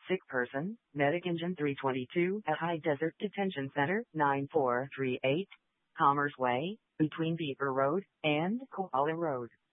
Sick person, Medic Engine 322 at High Desert Detention Center, 9438, Commerce Way, between Beaver Road and Koala Road.